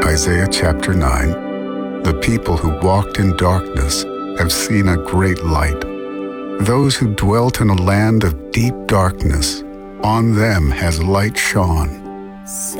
Isaiah chapter 9, the people who walked in darkness have seen a great light. Those who dwelt in a land of deep darkness, on them has light shone.